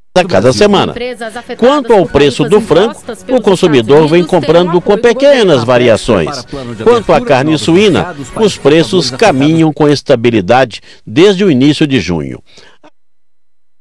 a cada semana. Quanto ao preço do frango, o consumidor vem comprando com pequenas variações. Quanto à carne suína, os preços caminham com estabilidade desde o início de junho.